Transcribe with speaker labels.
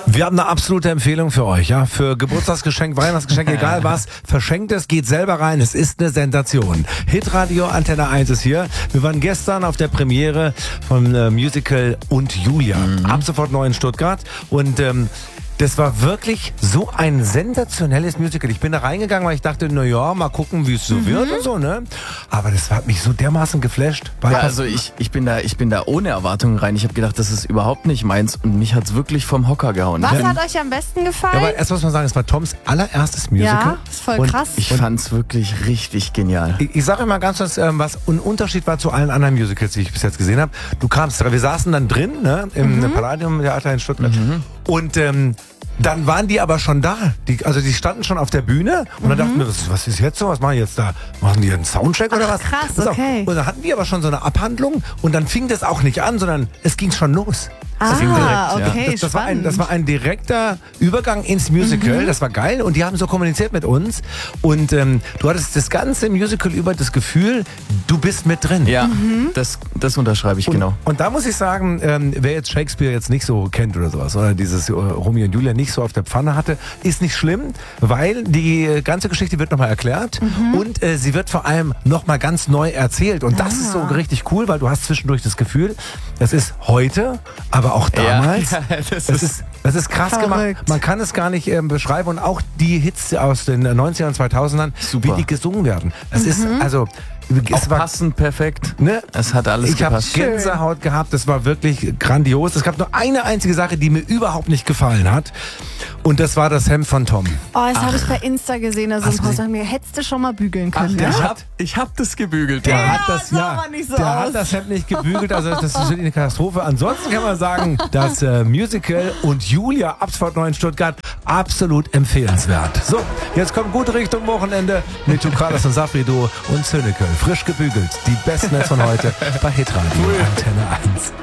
Speaker 1: Wir haben eine absolute Empfehlung für euch, ja. Für Geburtstagsgeschenk, Weihnachtsgeschenk, egal was. Verschenkt es, geht selber rein. Es ist eine Sensation. Hitradio Antenne 1 ist hier. Wir waren gestern auf der Premiere von Musical und Julia. Ab sofort neu in Stuttgart. Und das war wirklich so ein sensationelles Musical. Ich bin da reingegangen, weil ich dachte, na ja, mal gucken, wie es so wird und so, ne? Aber das hat mich so dermaßen geflasht.
Speaker 2: Ja, also ich bin da ohne Erwartungen rein. Ich habe gedacht, das ist überhaupt nicht meins und mich hat's wirklich vom Hocker gehauen.
Speaker 3: Was hat euch am besten gefallen?
Speaker 1: Ja, aber erst muss man sagen, es war Toms allererstes Musical.
Speaker 3: Ja, ist voll krass.
Speaker 2: Ich fand's wirklich richtig genial.
Speaker 1: Ich sage mal ganz kurz, was ein Unterschied war zu allen anderen Musicals, die ich bis jetzt gesehen habe. Du kamst, wir saßen dann drin, ne, im Palladium Theater in Stuttgart und dann waren die aber schon da. Die standen schon auf der Bühne und dann dachten wir, was ist jetzt so? Was machen die jetzt da? Machen die einen Soundcheck oder was?
Speaker 3: Krass, okay.
Speaker 1: Und dann hatten die aber schon so eine Abhandlung und dann fing das auch nicht an, sondern es ging schon los.
Speaker 3: Okay,
Speaker 1: das war ein direkter Übergang ins Musical. Das war geil und die haben so kommuniziert mit uns und du hattest das ganze Musical über das Gefühl, du bist mit drin.
Speaker 2: Ja, das unterschreibe ich genau.
Speaker 1: Und da muss ich sagen, wer jetzt Shakespeare jetzt nicht so kennt oder sowas oder dieses Romeo und Julia nicht so auf der Pfanne hatte, ist nicht schlimm, weil die ganze Geschichte wird nochmal erklärt und sie wird vor allem nochmal ganz neu erzählt und das ist so richtig cool, weil du hast zwischendurch das Gefühl, das ist heute, aber auch damals. Ja, das ist krass gemacht. Man kann es gar nicht beschreiben. Und auch die Hits aus den 90ern und 2000ern, wie die gesungen werden. Das ist also...
Speaker 2: Es war passend, perfekt.
Speaker 1: Ne?
Speaker 2: Es hat alles gepasst.
Speaker 1: Ich habe Gänsehaut gehabt, das war wirklich grandios. Es gab nur eine einzige Sache, die mir überhaupt nicht gefallen hat. Und das war das Hemd von Tom.
Speaker 3: Oh, das habe ich bei Insta gesehen. Also ein paar Sachen, mir hättest du schon mal bügeln können.
Speaker 2: Ich hab das gebügelt.
Speaker 1: Der hat das Hemd nicht gebügelt, also das ist eine Katastrophe. Ansonsten kann man sagen, das Musical und Julia ab sofort neu in Stuttgart absolut empfehlenswert. So, jetzt kommt gute Richtung Wochenende mit Tukalas und Safrido und Zönneke. Frisch gebügelt. Die besten Netz von heute bei Hitradio Antenne 1.